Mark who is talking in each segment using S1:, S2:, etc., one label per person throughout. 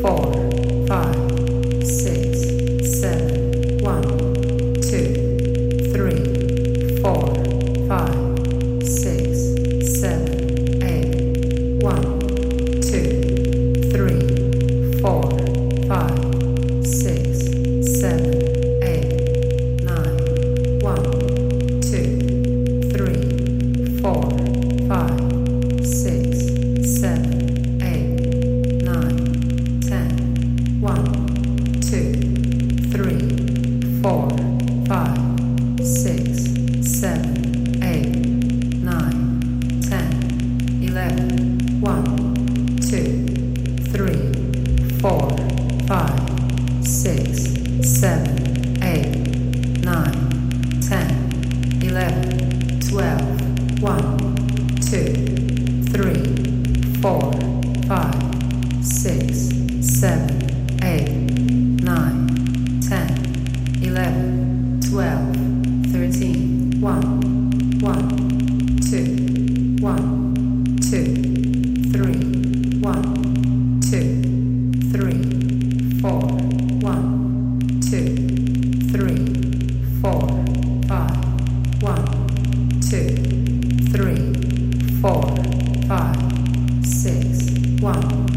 S1: four, five, six, seven, one, two, three, four, five, six, seven, eight, one, two, three, four, five, six, seven, eight, nine, one, two, three, four, five, six, seven, eight, nine, 10, 1, 2, 3, 4, 5, 6, 7, 8, 9, 10, 11, 1, 2, 3, 4, 5, 6, 7, 8, 9, 10, 11, 12, 1, 2, 3, 4, 5, 6, 7, 8, 9, 10, 11, 12, 13, 1, 1, 2, 1, 2, 3, 1, 2, 3, 4, 1, 2, 3, 4, 5, 1, 2, 3, 4, 5, 6, 1,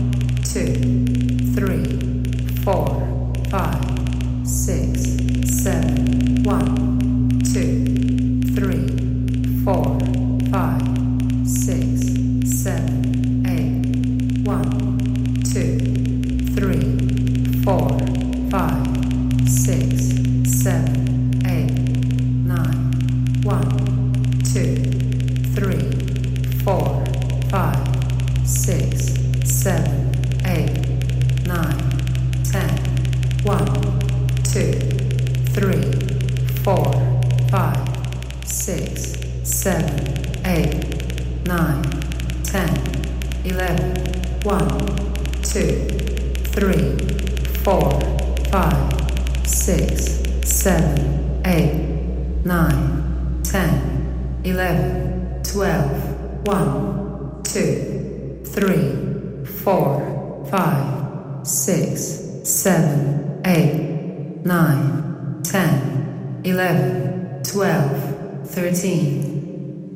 S1: 2, 3, 4, 5, 6, 7, 1, 2, 3, 4, 5, 6, 7, 8, 1, 2, 3, 4, 5, 6, 7, 8, 9, 1, 2, 3, 4, 5, 6, 7, 8, 9, 10, 1, 2, 3, 4, 5, 6, 7, 8, 9, 10, 11, 1, 2, 3, 4, 5, 6, 7, 8, 9, 10, 11, 12, 1, 2, 3, 4, 5, 6, 7, 8, 9, 10, 11, 12, 13,